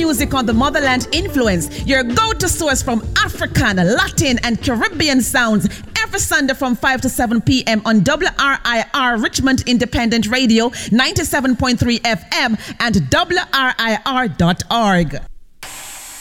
music on the Motherland Influence, your go-to source from African, Latin, and Caribbean sounds, every Sunday from 5 to 7 p.m. on WRIR Richmond Independent Radio, 97.3 FM, and WRIR.org.